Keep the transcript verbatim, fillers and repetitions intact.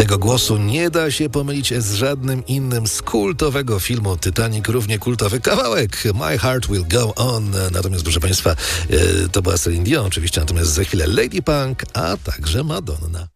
Tego głosu nie da się pomylić z żadnym innym z kultowego filmu Titanic, równie kultowy kawałek My Heart Will Go On. Natomiast, proszę Państwa, to była Celine Dion oczywiście, natomiast za chwilę Lady Punk, a także Madonna.